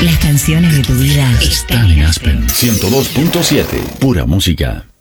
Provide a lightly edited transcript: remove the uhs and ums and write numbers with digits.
Las canciones de tu vida están en Aspen 102.7. Pura música.